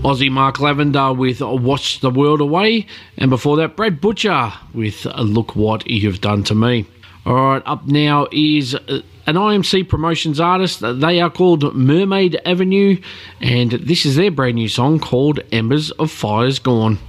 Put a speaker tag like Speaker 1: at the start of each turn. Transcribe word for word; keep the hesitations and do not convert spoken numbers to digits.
Speaker 1: Aussie Mark Lavender with Watch the World Away, and before that Brad Butcher with Look What You've Done to Me. All right, up now is an I M C Promotions artist. They are called Mermaid Avenue, and this is their brand new song called Embers of Fire's Gone.